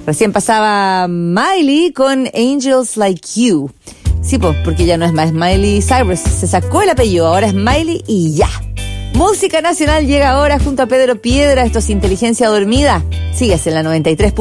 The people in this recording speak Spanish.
Recién pasaba Miley con Angels Like You. Sí, pues, porque ya no es más Miley Cyrus. Se sacó el apellido, ahora es Miley y ya. Música nacional llega ahora junto a Pedro Piedra. Esto es Inteligencia Dormida. Síguese en la 93.